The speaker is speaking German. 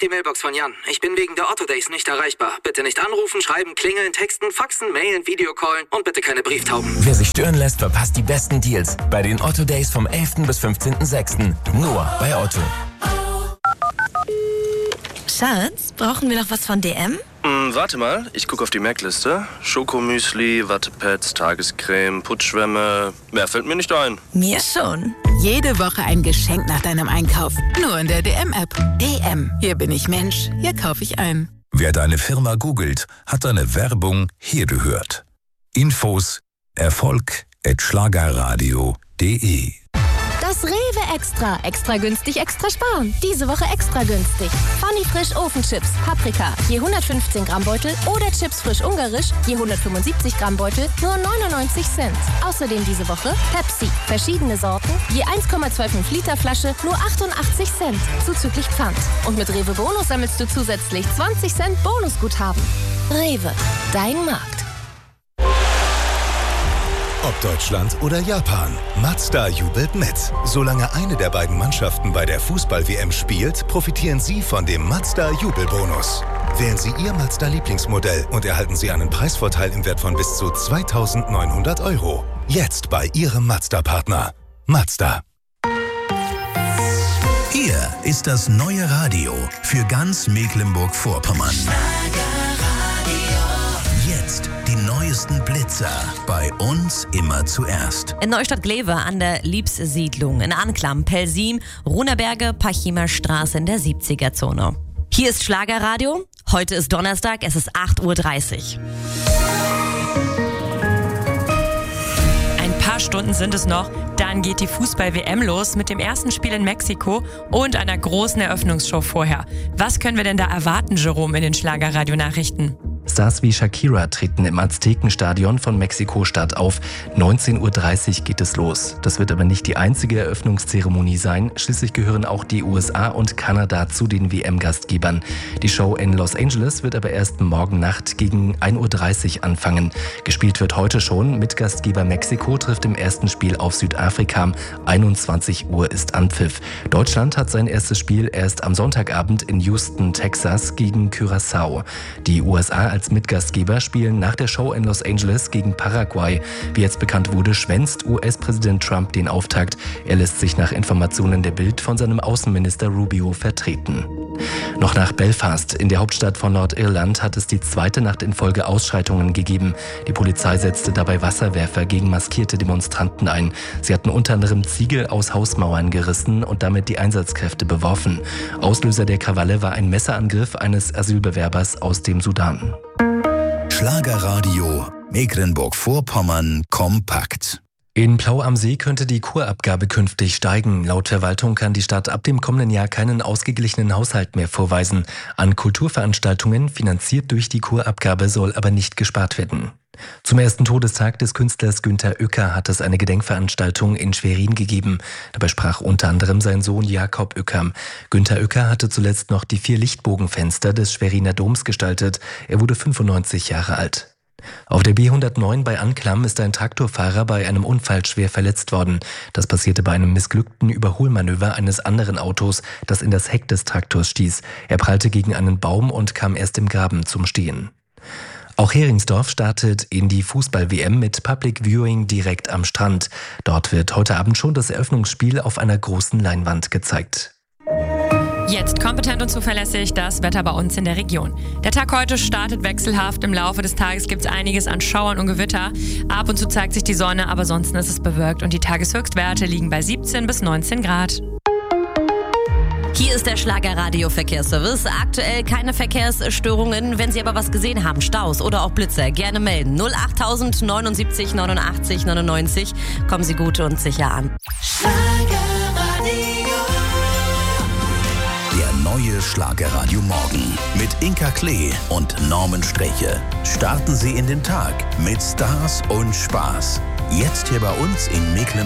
die Mailbox von Jan. Ich bin wegen der Otto Days nicht erreichbar. Bitte nicht anrufen, schreiben, klingeln, texten, faxen, mailen, Videocallen und bitte keine Brieftauben. Wer sich stören lässt, verpasst die besten Deals bei den Otto Days vom 11. bis 15.06. Nur bei Otto. Schatz, brauchen wir noch was von DM? Warte mal, ich gucke auf die Merkliste. Schokomüsli, Wattepads, Tagescreme, Putzschwämme. Mehr fällt mir nicht ein. Mir schon. Jede Woche ein Geschenk nach deinem Einkauf. Nur in der DM-App. DM. Hier bin ich Mensch. Hier kaufe ich ein. Wer deine Firma googelt, hat deine Werbung hier gehört. Infos erfolg@schlagerradio.de. Das Rewe Extra. Extra günstig, extra sparen. Diese Woche extra günstig. Funny Frisch Ofenchips, Paprika, je 115 Gramm Beutel oder Chips frisch ungarisch, je 175 Gramm Beutel, nur 99 Cent. Außerdem diese Woche Pepsi, verschiedene Sorten, je 1,25 Liter Flasche, nur 88 Cent, zuzüglich Pfand. Und mit Rewe Bonus sammelst du zusätzlich 20 Cent Bonusguthaben. Rewe, dein Markt. Ob Deutschland oder Japan, Mazda jubelt mit. Solange eine der beiden Mannschaften bei der Fußball-WM spielt, profitieren Sie von dem Mazda-Jubelbonus. Wählen Sie Ihr Mazda-Lieblingsmodell und erhalten Sie einen Preisvorteil im Wert von bis zu 2.900 €. Jetzt bei Ihrem Mazda-Partner. Mazda. Hier ist das neue Radio für ganz Mecklenburg-Vorpommern. Jetzt die neuesten Blitzer. Bei uns immer zuerst. In Neustadt-Glewe an der Liebssiedlung, in Anklam, Pelsim, Runerberge, Pachimer Straße in der 70er-Zone. Hier ist Schlagerradio. Heute ist Donnerstag, es ist 8:30 Uhr. Ein paar Stunden sind es noch, dann geht die Fußball-WM los mit dem ersten Spiel in Mexiko und einer großen Eröffnungsshow vorher. Was können wir denn da erwarten, Jerome, in den Schlagerradio-Nachrichten? Stars wie Shakira treten im Aztekenstadion von Mexiko-Stadt auf. 19:30 Uhr geht es los. Das wird aber nicht die einzige Eröffnungszeremonie sein. Schließlich gehören auch die USA und Kanada zu den WM-Gastgebern. Die Show in Los Angeles wird aber erst morgen Nacht gegen 1:30 Uhr anfangen. Gespielt wird heute schon. Mitgastgeber Mexiko trifft im ersten Spiel auf Südafrika. 21 Uhr ist Anpfiff. Deutschland hat sein erstes Spiel erst am Sonntagabend in Houston, Texas gegen Curaçao. Die USA als Mitgastgeber spielen nach der Show in Los Angeles gegen Paraguay. Wie jetzt bekannt wurde, schwänzt US-Präsident Trump den Auftakt. Er lässt sich nach Informationen der Bild von seinem Außenminister Rubio vertreten. Noch nach Belfast, in der Hauptstadt von Nordirland, hat es die zweite Nacht in Folge Ausschreitungen gegeben. Die Polizei setzte dabei Wasserwerfer gegen maskierte Demonstranten ein. Sie hatten unter anderem Ziegel aus Hausmauern gerissen und damit die Einsatzkräfte beworfen. Auslöser der Krawalle war ein Messerangriff eines Asylbewerbers aus dem Sudan. Schlagerradio Mecklenburg-Vorpommern kompakt. In Plau am See könnte die Kurabgabe künftig steigen. Laut Verwaltung kann die Stadt ab dem kommenden Jahr keinen ausgeglichenen Haushalt mehr vorweisen. An Kulturveranstaltungen, finanziert durch die Kurabgabe, soll aber nicht gespart werden. Zum ersten Todestag des Künstlers Günther Uecker hat es eine Gedenkveranstaltung in Schwerin gegeben. Dabei sprach unter anderem sein Sohn Jakob Uecker. Günther Uecker hatte zuletzt noch die 4 Lichtbogenfenster des Schweriner Doms gestaltet. Er wurde 95 Jahre alt. Auf der B109 bei Anklam ist ein Traktorfahrer bei einem Unfall schwer verletzt worden. Das passierte bei einem missglückten Überholmanöver eines anderen Autos, das in das Heck des Traktors stieß. Er prallte gegen einen Baum und kam erst im Graben zum Stehen. Auch Heringsdorf startet in die Fußball-WM mit Public Viewing direkt am Strand. Dort wird heute Abend schon das Eröffnungsspiel auf einer großen Leinwand gezeigt. Jetzt kompetent und zuverlässig das Wetter bei uns in der Region. Der Tag heute startet wechselhaft. Im Laufe des Tages gibt es einiges an Schauern und Gewitter. Ab und zu zeigt sich die Sonne, aber ansonsten ist es bewölkt und die Tageshöchstwerte liegen bei 17 bis 19 Grad. Hier ist der Schlagerradio-Verkehrsservice. Aktuell keine Verkehrsstörungen. Wenn Sie aber was gesehen haben, Staus oder auch Blitzer, gerne melden. 08000 79 89 99. Kommen Sie gut und sicher an. Der neue Schlagerradio Morgen mit Inka Klee und Norman Streche. Starten Sie in den Tag mit Stars und Spaß. Jetzt hier bei uns in Mecklenburg.